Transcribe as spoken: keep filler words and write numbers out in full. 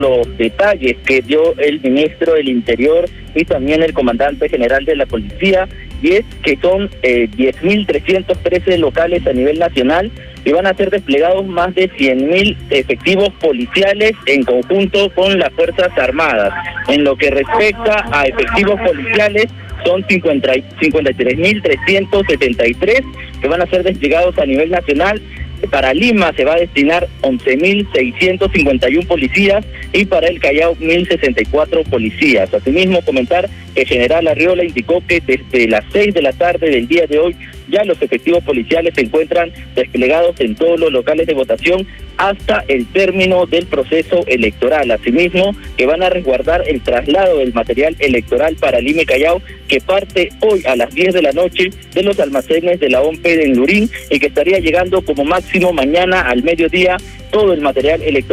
los detalles que dio el ministro del Interior y también el comandante general de la policía, y es que son eh, diez mil trescientos trece locales a nivel nacional y van a ser desplegados más de cien mil efectivos policiales en conjunto con las Fuerzas Armadas. En lo que respecta a efectivos policiales, son cincuenta y tres mil trescientos setenta y tres que van a ser desplegados a nivel nacional. Para Lima se va a destinar once mil seiscientos cincuenta y uno policías y para el Callao mil sesenta y cuatro policías. Asimismo, comentar que General Arriola indicó que desde las seis de la tarde del día de hoy ya los efectivos policiales se encuentran desplegados en todos los locales de votación hasta el término del proceso electoral. Asimismo, que van a resguardar el traslado del material electoral para Lima y Callao, que parte hoy a las diez de la noche de los almacenes de la O M P de Lurín y que estaría llegando como máximo mañana al mediodía todo el material electoral